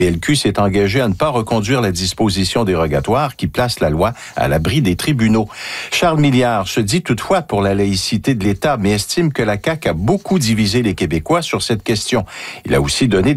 PLQ s'est engagé à ne pas reconduire la disposition dérogatoire qui place la loi à l'abri des tribunaux. Charles Milliard se dit toutefois pour la laïcité de l'État, mais estime que la CAQ a beaucoup divisé les Québécois sur cette question. Il a aussi donné